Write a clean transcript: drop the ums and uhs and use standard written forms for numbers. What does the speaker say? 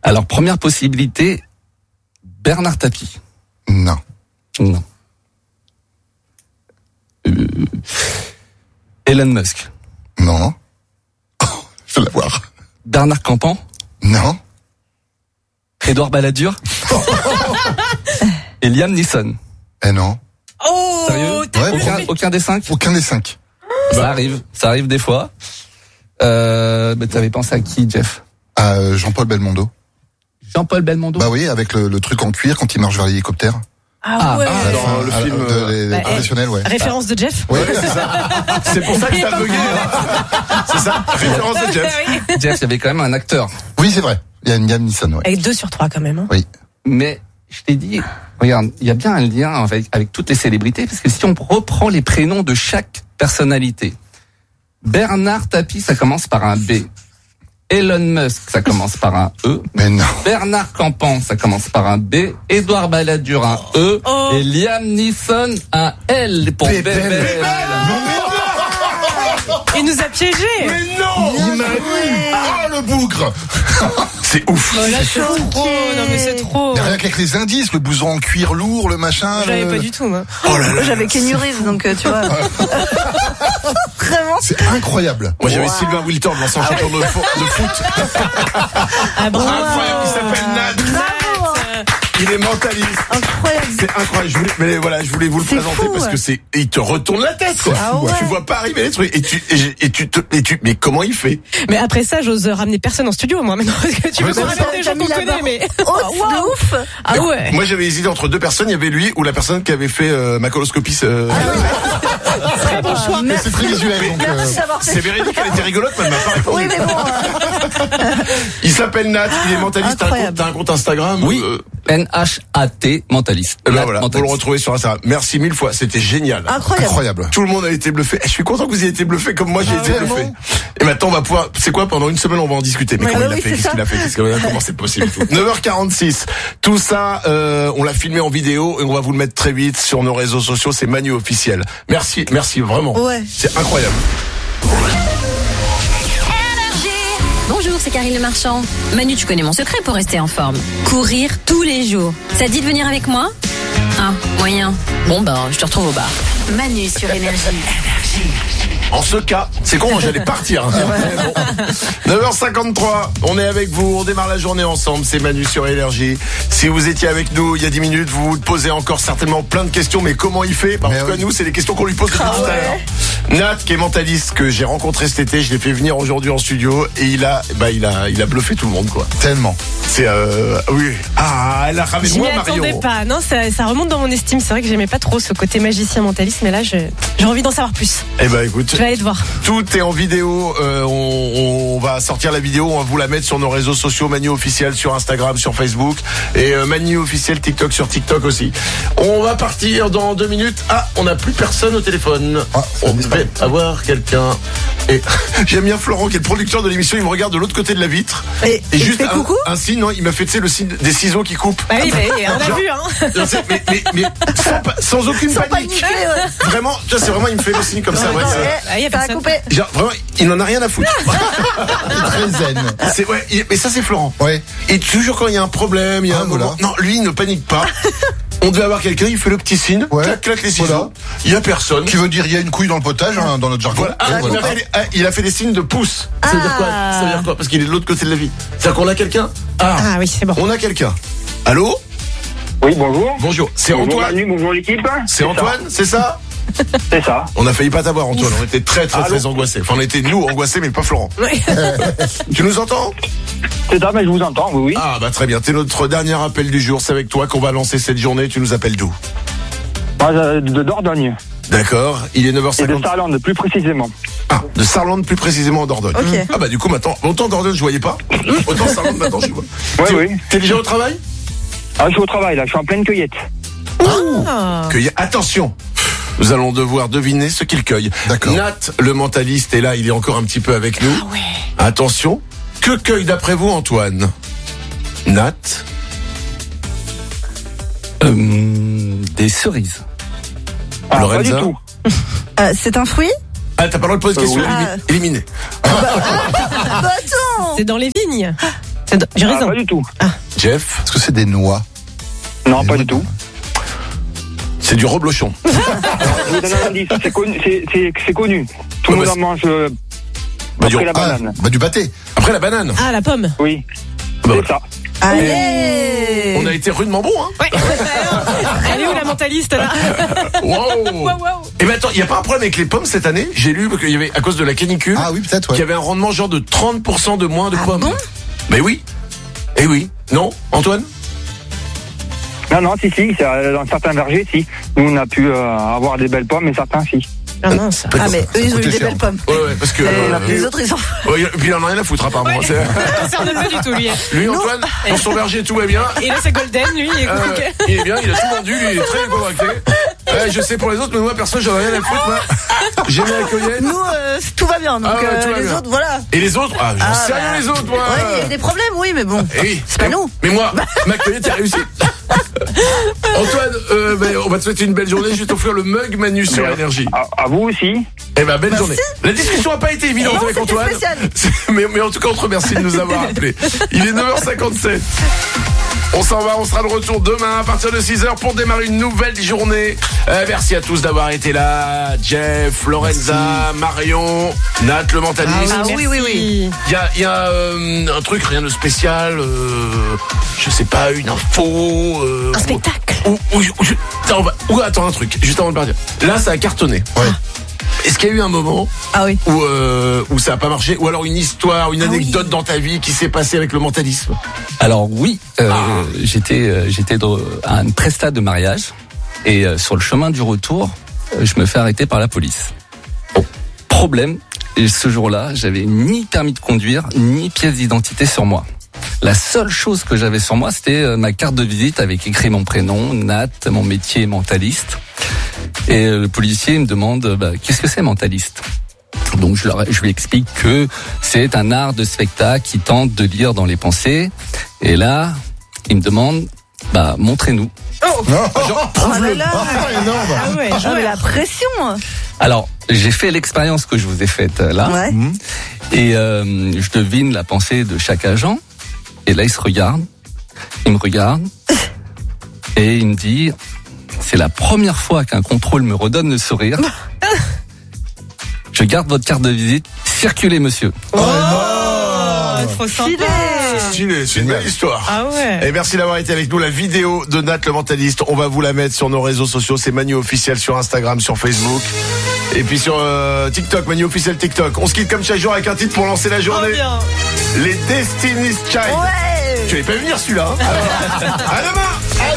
Alors, première possibilité, Bernard Tapie. Non. Elon Musk. Non. Je vais l'avoir. Bernard Campan. Non. Édouard Balladur. Et Liam Neeson. Non. Oh, sérieux? Aucun des 5? Aucun des 5. Ça arrive des fois. T'avais pensé à qui, Jeff? À Jean-Paul Belmondo. Jean-Paul Belmondo? Bah oui, avec le truc en cuir quand il marche vers l'hélicoptère. Ah ouais. Dans le film les professionnels, ouais. Référence de Jeff? Ouais, c'est ça. C'est pour ça que t'as bugué. C'est ça, référence de Jeff. Jeff, il y avait quand même un acteur. Oui, c'est vrai. Il y a une Liam Neeson, ouais. Avec 2 sur 3 quand même. Hein. Oui. Mais je t'ai dit, regarde, il y a bien un lien avec toutes les célébrités, parce que si on reprend les prénoms de chaque personnalité, Bernard Tapie, ça commence par un B. Elon Musk, ça commence par un E. Mais non. Bernard Campan, ça commence par un B. Édouard Balladur, un E. Oh. Et Liam Neeson, un L pour Bébé. Il nous a piégés. Mais non! Il m'a eu. Ah, le bougre. C'est ouf. Oh, là, c'est trop. Non, mais c'est trop. Rien qu'avec les indices, le blouson en cuir lourd, le machin. Je l'avais pas du tout, moi. Oh là là. Moi, j'avais Kenny Reeves, donc tu vois. Vraiment. C'est incroyable. Moi j'avais Sylvain Wiltord, l'ancien champion de foot. Ah bon. Incroyable, il s'appelle Nat. Il est mentaliste. Incroyable. C'est incroyable. Je voulais vous le C'est présenter fou, parce ouais. que il te retourne la tête, quoi. Ah ouais. Tu vois pas arriver les trucs mais comment il fait? Mais après ça, j'ose ramener personne en studio, moi, maintenant. Parce que tu Mais peux pas c'est ramener des gens qu'on connaît, mais. Oh, de ouf. Ah ouais. Moi j'avais hésité entre 2 personnes, il y avait lui ou la personne qui avait fait ma coloscopie. Très bon choix. Mais c'est très visuel, donc. Merci d'avoir fait. C'est véridique, elle était rigolote, mais elle m'a pas répondu. Oui, mais bon. Il s'appelle Nat, il est mentaliste. Incroyable. T'as un compte Instagram? Oui. NHAT, mentaliste. Ben Nat voilà, mentaliste. pour le retrouver sur Instagram. Merci 1000 fois, c'était génial. Incroyable. Tout le monde a été bluffé. Je suis content que vous ayez été bluffé comme moi j'ai été vraiment. bluffé. Et maintenant on va pouvoir, c'est quoi, pendant une semaine on va en discuter. Mais Ouais, comment oui, il a fait, c'est qu'est-ce ça. qu'il a fait, comment c'est possible tout. 9h46. Tout ça, on l'a filmé en vidéo et on va vous le mettre très vite sur nos réseaux sociaux, c'est Manu officiel. Merci vraiment. Ouais. C'est incroyable. Bonjour, c'est Karine Le Marchand. Manu, tu connais mon secret pour rester en forme. Courir tous les jours. Ça te dit de venir avec moi? Ah, moyen. Bon, je te retrouve au bar. Manu sur Énergie. En ce cas, c'est con, j'allais partir. Bon. 9h53, on est avec vous, on démarre la journée ensemble, c'est Manu sur Énergie. Si vous étiez avec nous il y a 10 minutes, vous vous posez encore certainement plein de questions, mais comment il fait? En tout cas, nous, c'est les questions qu'on lui pose depuis tout à l'heure. Nat, qui est mentaliste, que j'ai rencontré cet été, je l'ai fait venir aujourd'hui en studio, et il a bluffé tout le monde, quoi. Tellement. C'est, oui. Ah, elle a Je ramené m'y moi, Mario. attendais pas. Non, ça remonte dans mon estime. C'est vrai que j'aimais pas trop ce côté magicien mentaliste, mais là, j'ai envie d'en savoir plus. Eh ben, écoute. Je vais aller te voir. Tout est en vidéo, on va sortir la vidéo, on va vous la mettre sur nos réseaux sociaux, Manu officiel sur Instagram, sur Facebook et Manu officiel TikTok sur TikTok aussi. On va partir dans 2 minutes. Ah, on n'a plus personne au téléphone. On devait avoir quelqu'un. Et j'aime bien Florent qui est le producteur de l'émission, il me regarde de l'autre côté de la vitre. Et juste coucou. un signe, non, il m'a fait le signe des ciseaux qui coupent. Bah oui, on a vu, hein. Je sais, mais sans aucune Sans panique. paniquer, ouais. Vraiment, tu vois, c'est vraiment, il me fait le signe comme ça. Ouais, Ah, y a Ça a personne. coupé. genre, vraiment, il n'en a rien à foutre. Très zen. Mais ça, c'est Florent. Ouais. Et toujours quand il y a un problème, il y a Ah, un moment. voilà. Non, lui, il ne panique pas. On devait avoir quelqu'un, il fait le petit signe, Ouais. clac les ciseaux. Voilà. Il y a personne. Qui veut dire il y a une couille dans le potage, hein, dans notre jargon. Voilà. Ah, Et voilà. il a fait des signes de pouce. Ça veut dire quoi? Ça veut dire quoi? Parce qu'il est de l'autre côté de la vie. C'est-à-dire qu'on a quelqu'un? Ah oui, c'est bon. On a quelqu'un. Allô? Oui, bonjour. Bonjour. C'est Bonjour Antoine. Manu, bonjour l'équipe. C'est Antoine, c'est ça? C'est ça. On a failli pas t'avoir, Antoine. On était très Allô? angoissés. Enfin, on était nous angoissés, mais pas Florent. Ouais. Tu nous entends? C'est ça, mais je vous entends, oui. Ah, bah très bien. T'es notre dernier appel du jour. C'est avec toi qu'on va lancer cette journée. Tu nous appelles d'où? Moi, de Dordogne. D'accord. Il est Et de 9h50. Sarlande, plus précisément. Ah, de Sarlande plus précisément en Dordogne. Ok. Ah bah du coup maintenant, autant Dordogne je voyais pas, autant Sarlande maintenant je vois. Oui. T'es déjà au travail? Ah, je suis au travail, là, je suis en pleine cueillette. Attention, nous allons devoir deviner ce qu'il cueille. D'accord. Nat, le mentaliste, est là, il est encore un petit peu avec nous. Ah ouais. Attention, que cueille d'après vous Antoine? Nat? Des cerises. Ah, pas Lorenza? du tout. C'est un fruit? Ah, t'as pas le droit de poser de question, oui. éliminé. Bah attends. C'est dans les vignes. C'est du raisin. Pas du tout. Jeff, Est-ce que c'est des noix? Non, pas du tout. c'est du reblochon. Je vous donne un indice. C'est connu. C'est connu. Tout le Ouais, monde en mange Bah, après la banane. Du pâté. Après la banane. Ah, la pomme. Oui. Bah, C'est ça. Allez. On a été rudement bon, hein. Ouais. Elle est où la mentaliste là? Wow. Et ben attends, il y a pas un problème avec les pommes cette année? J'ai lu qu'il y avait, à cause de la canicule, Ah oui, peut-être, qu'il y ouais. avait un rendement genre de 30% de moins de Ah pommes. bon? Mais oui. Eh oui. Non, Antoine? Non, si. Dans certains vergers, si. Nous, on a pu avoir des belles pommes, mais certains, si. Ah mince. Ah, mais eux, ils ont eu coûtait des cher. belles pommes. Ouais, parce que. Les autres, ils ont. Ouais, et puis il en a rien à foutre apparemment. Ouais. C'est- Ça concerne pas du tout lui. Lui, Antoine, dans son verger, tout va bien. Et là c'est Golden lui. Il est Il est bien, il a tout vendu, lui, il est très convaincu. Je sais pour les autres, mais moi, perso, j'en ai rien à foutre, moi. J'ai mis la cueillette. Nous, tout va bien. Donc, Ah ouais, tout va les bien. autres, voilà. Et les autres? Ah, j'en sais rien, les autres, moi. Ouais, il y a eu des problèmes, oui, mais bon. Eh oui. C'est pas nous. Mais moi, ma cueillette a réussi. Antoine, on va te souhaiter une belle journée. Je vais t'offrir le mug Manu sur énergie. À vous aussi. Eh ben, belle journée. La discussion n'a pas été évidente Non, avec c'était Antoine. spécial. Mais en tout cas, on te remercie de nous avoir appelés. Il est 9h57. On s'en va, on sera de retour demain à partir de 6h pour démarrer une nouvelle journée. Merci à tous d'avoir été là. Jeff, Lorenza, Marion, Nat, le mentaliste. Ah oui. oui. Il y a un truc, rien de spécial. Je sais pas, une info. Un spectacle. Attends, un truc, juste avant de partir. Là, ça a cartonné. Ouais. Est-ce qu'il y a eu un moment Ah oui. où ça a pas marché, ou alors une histoire, une anecdote dans ta vie qui s'est passée avec le mentalisme? Alors oui, j'étais à une presta de mariage et sur le chemin du retour, je me fais arrêter par la police. Problème, et ce jour-là, j'avais ni permis de conduire, ni pièce d'identité sur moi. La seule chose que j'avais sur moi, c'était ma carte de visite avec écrit mon prénom, Nat, mon métier mentaliste. Et le policier me demande qu'est-ce que c'est mentaliste? Donc je lui explique que c'est un art de spectacle qui tente de lire dans les pensées. Et là, il me demande montrez-nous. Oh là là. Énorme. Ah ouais. Ah, mais la pression. Alors, j'ai fait l'expérience que je vous ai faite là. Ouais. Et je devine la pensée de chaque agent. Et là, il me regarde et il me dit, c'est la première fois qu'un contrôle me redonne le sourire. Je garde votre carte de visite. Circulez, monsieur. Oh, trop sympa. Stylé, c'est une belle histoire. Ah ouais. Et merci d'avoir été avec nous. La vidéo de Nat le mentaliste, on va vous la mettre sur nos réseaux sociaux. C'est Manu officiel sur Instagram, sur Facebook. Et puis sur TikTok, Manu officiel TikTok. On se quitte comme chaque jour avec un titre pour lancer la Oh journée. bien. Les Destiny's Child. Ouais. Tu n'allais pas venir celui-là. Hein. À demain.